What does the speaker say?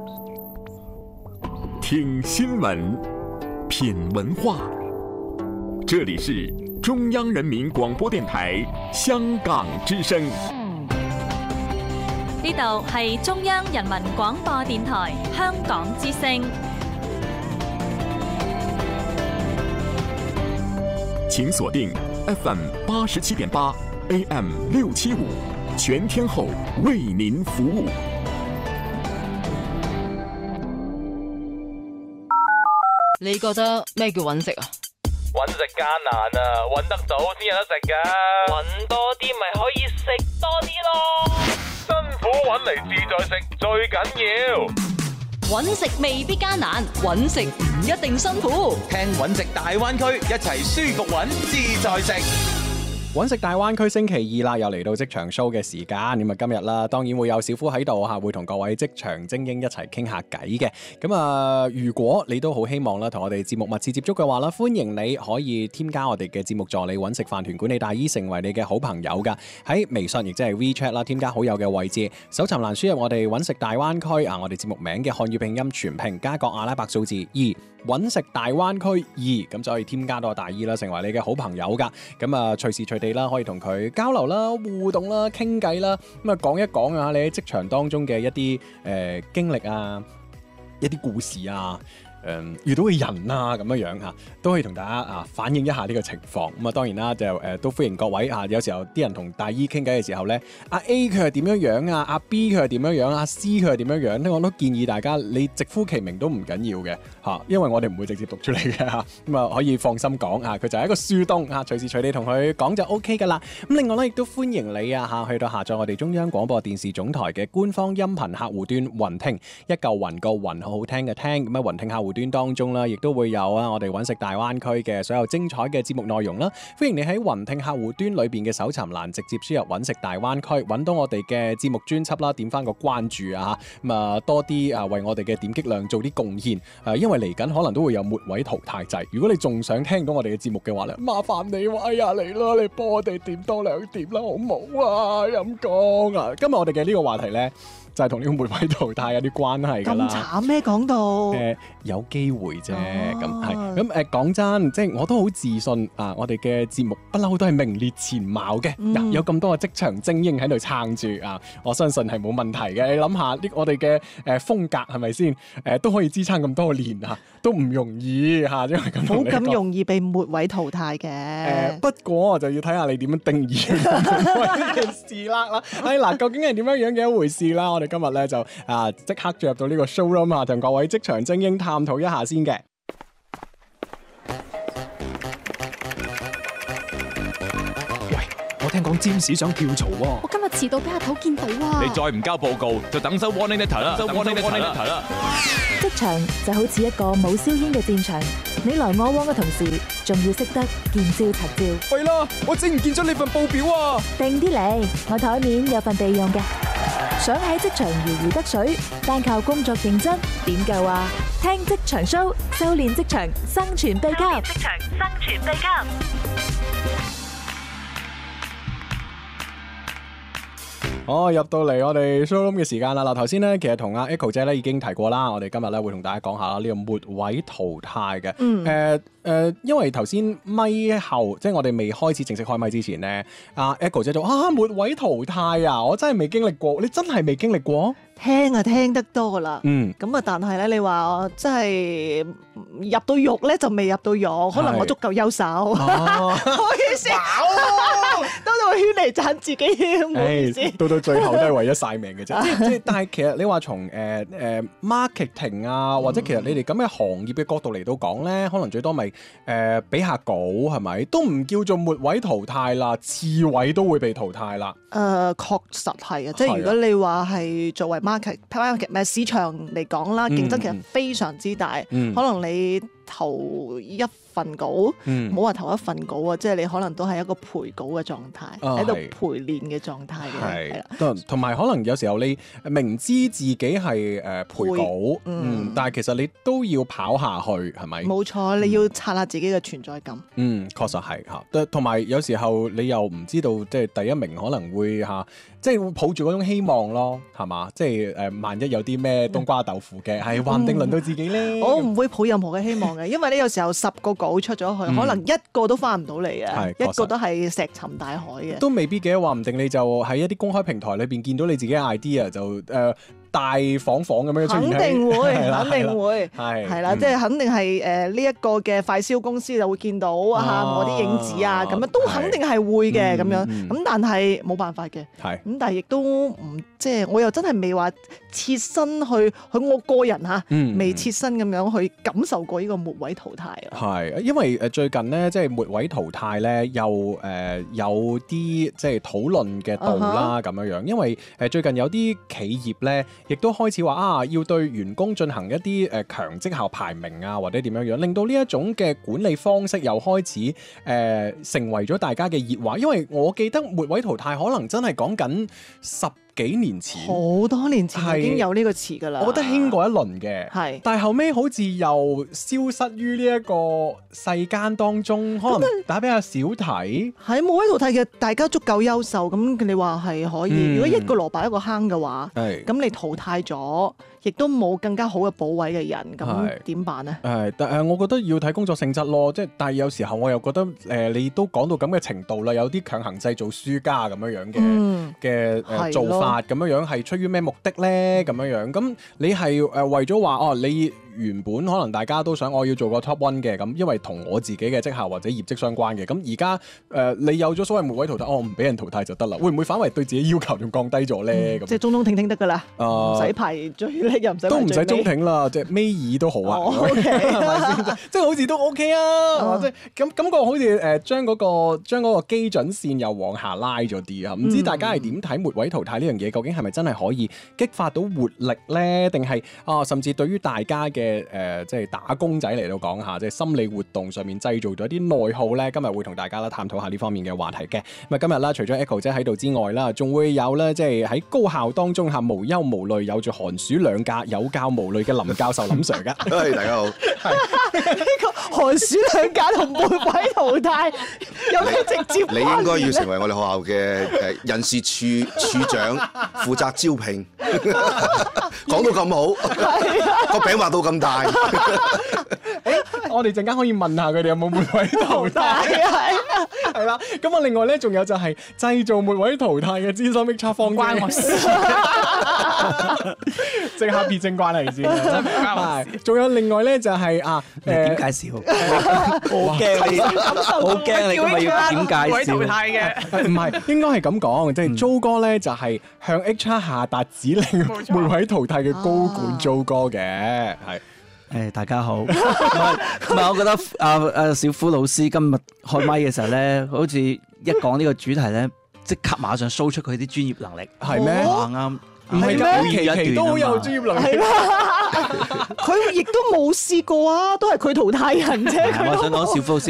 听新闻，品文化。这里是中央人民广播電台香港之聲。 呢度係中央人民廣播電台香港之聲。 請鎖定 FM 87.8 AM 675，全天候為您服務。 你覺得咩叫揾食啊？ 揾食艱難啊，揾得早先有得食噶。揾多啲咪可以食多啲咯。辛苦揾嚟自在食最緊要。 揾食未必艱難，揾食唔一定辛苦。 聽揾食大灣區，一齊舒服揾自在食。 揾食大灣區星期二啦，又嚟到職場 show 嘅時間。咁啊，今日啦，當然會有小夫喺度嚇，會同各位職場精英一齊傾下偈嘅。咁啊，如果你都好希望啦，同我哋節目密切接觸嘅話啦，歡迎你可以添加我哋嘅節目助理揾食飯團管理大姨，成為你嘅好朋友噶。喺微信亦即係 WeChat 啦，添加好友嘅位置，搜尋欄輸入我哋揾食大灣區啊，我哋節目名嘅漢語拼音全拼加個阿拉伯數字2，揾食大灣區2，咁就可以添加到大姨啦，成為你嘅好朋友噶。咁啊，隨時隨地啦，可以同佢交流啦、互動啦、傾偈啦，咁啊講一講啊，你喺職場當中嘅一啲經歷啊，一啲故事啊。遇到嘅人啊咁樣嚇，都可以同大家反映一下呢個情況。咁啊當然啦，就都歡迎各位嚇。有時候啲人同大姨傾偈嘅時候咧，阿 A 佢係點樣樣啊，阿 B 佢係點樣樣，阿 C 佢係點樣樣咧，我都建議大家你直呼其名都唔緊要嘅嚇，因為我哋唔會直接讀出嚟嘅嚇。咁啊可以放心講啊，佢就係一個樹洞啊，隨時隨地同佢講就 OK 噶啦。咁另外咧，亦都歡迎你啊去到下載我哋中央廣播電視總台嘅官方音頻客戶端雲聽，一嚿雲個雲好好聽嘅聽。咁啊雲聽客戶端當中啦，亦都會有我哋揾食大灣區嘅所有精彩嘅節目內容啦。歡迎你喺雲聽客戶端裏邊嘅搜尋欄直接輸入揾食大灣區，揾到我哋嘅節目專輯啦，點翻個關注啊，咁啊多啲為我哋嘅點擊量做啲貢獻。因為嚟緊可能都會有末位淘汰制，如果你仲想聽到我哋嘅節目嘅話咧，麻煩你哎呀嚟啦，你幫我哋點多2點啦，好唔好啊？陰公啊！今日我哋嘅呢個話題咧，就係同呢個末位淘汰有啲關係㗎啦。 咁慘咩？講到有機會啫，咁係咁講真，即係我都好自信啊！我哋嘅節目不嬲都係名列前茅嘅，有咁多嘅職場精英喺度撐住啊！我相信係冇問題嘅。你諗下我哋嘅風格係咪先？都可以支撐咁多年啊，都唔容易嚇，因為冇咁容易被末位淘汰嘅。 不過就要睇下你點樣定義呢件事啦。嗱，究竟係點樣樣嘅一回事啦？我哋今日咧就即刻進入到呢個 showroom 啊，同各位職場精英探討一下先嘅。 喂，我聽講占士想跳槽喎。 我今日遲到俾阿頭見到啊！ 你再唔交報告，就等收 warning letter 啦。 職場就好似一個冇硝煙嘅戰場，你來我往嘅同時，仲要識得見招拆招。 喂啦，我整唔見咗你份報表啊！ 定啲嚟，我台面有份備用嘅。想喺職場如魚得水，單靠工作認真點夠啊？聽職場 show， 修煉職場生存秘笈。職場生存秘笈。 入到嚟我哋 showroom 嘅時間啦。嗱，頭先咧其實同阿 Echo 姐咧已經提過啦，我哋今日咧會同大家講下啦呢個末位淘汰嘅。因為頭先咪後，即係我哋未開始正式開咪之前咧，阿 Echo 姐就末位淘汰啊！我真係未經歷過，你真係未經歷過？ 聽啊聽得多啦，咁啊但係咧，你話真係入到肉咧就未入到肉，可能我足夠優秀，唔好意思，都到圈嚟賺自己，唔好意思， 到最後都係為咗晒命嘅啫。即但係其實你話從marketing 啊，或者其實你哋咁嘅行業嘅角度嚟到講咧，可能最多咪俾下稿係咪？都唔叫做末位淘汰啦，次位都會被淘汰啦。 確實係啊，即係如果你話係作為market 市場嚟講啦，競爭其實非常之大，可能你頭一份稿，唔好話頭一份稿啊，即係你可能都係一個陪稿嘅狀態，喺度陪練嘅狀態嘅，係啦。 同埋可能有時候你明知自己係陪稿，但係其實你都要跑下去，係咪？ 冇錯，你要刷下自己嘅存在感。 確實係嚇。同埋有時候你又唔知道，即係第一名可能會即係會抱住嗰種希望咯，係嘛？即係萬一有啲咩冬瓜豆腐嘅，係話唔定輪到自己咧。 我唔會抱任何嘅希望嘅，因為咧有時候10個稿出咗去，可能一個都翻唔到嚟啊，一個都係石沉大海嘅。 都未必嘅，話唔定你就喺一啲公開平台裏邊見到你自己嘅 idea 就大仿咁樣出現。 肯定會，肯定會， 係啦，即係肯定係呢一個嘅快銷公司就會見到我啲影子啊，咁樣都肯定係會嘅咁樣。咁但係冇辦法嘅，咁但係亦都唔即係我又真係未話切身去我個人嚇，未切身咁樣去感受過呢個末位淘汰啊。 係，因為最近咧即係末位淘汰咧，又有啲即係討論嘅度啦咁樣樣。因為最近有啲企業咧，亦都開始話要對員工進行一啲強績效排名啊，或者點樣樣，令到呢一種嘅管理方式又開始成為咗大家嘅熱話。因為我記得末位淘汰可能真係講緊10幾年前， 好多年前已經有呢個詞㗎啦。 我覺得興過一輪嘅，但係後尾好似又消失於呢一個世間當中，可能大家比較少睇。 喺末位淘汰嘅大家足夠優秀，咁你話係可以。如果一個蘿蔔一個坑嘅話，咁你淘汰咗，亦都冇更加好嘅補位嘅人，咁點辦呢？ 但我覺得要睇工作性質咯，即係但係有時候我又覺得你都講到咁嘅程度啦，有啲強行製造輸家咁樣嘅做法。咁樣係出於咩目的咧？咁樣咁你係為咗話你原本可能大家都想我要做個 top one 嘅，咁因為同我自己嘅績效或者業績相關嘅。咁而家你有咗所謂末位淘汰，我唔俾人淘汰就得啦。會唔會反為對自己要求仲降低咗咧？ 即係中挺挺得噶啦，唔使排最叻又唔使都唔使中挺啦，即係尾二都好啊。係咪先？即係好似都 OK 啊。即係咁感覺好似將嗰個基準線又往下拉咗啲啊。唔知大家係點睇末位淘汰呢樣嘢？究竟係咪真係可以激發到活力咧？定係甚至對於大家嘅即係打工仔嚟到講下，即係心理活動上面製造咗啲內耗咧。今日會同大家啦探討下呢方面嘅話題嘅。咁啊，今日啦，除咗 Echo 姐喺度之外啦，仲會有咧，即係喺高校當中嚇無憂無慮，有住寒暑兩假有教無類嘅林教授林 Sir 噶。 大家好。 呢個寒暑兩假同末位淘汰有咩直接關係？ 你應該要成為我哋學校嘅人事處長，負責招聘。講到咁好，個餅畫到咁大。 我哋陣間可以問下佢哋有冇末位淘汰。係啦，咁啊，另外咧，仲有就係製造末位淘汰嘅資深叱咤方關我事，即刻撇正關係先。係，仲有另外咧就係點介紹？好驚你，好驚你今日要點介紹？末位淘汰嘅， 唔係應該係咁講，即係租哥咧就係向 HR 下達指令，末位淘汰嘅高管租哥嘅，係。 大家好，唔係，我覺得小夫老師今日開麥嘅時候咧，好似一講呢個主題咧，即刻馬上 show 出佢啲專業能力， 係咩？ 啱， 唔係㗎，期都好有專業能力。 佢亦都冇試過啊，都係佢淘汰人啫。 我想講小夫老師